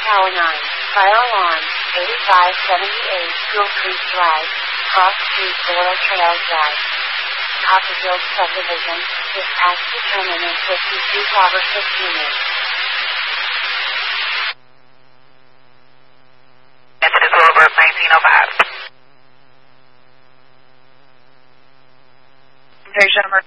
Tower 9, fire alarm, 8578 Gould Creek Drive, Cross Street, Doyle Trail Drive. Copperfield Subdivision, dispatch to terminus 52 Bravo 6 units. Incident Willowbrook 1905. Patient emergency.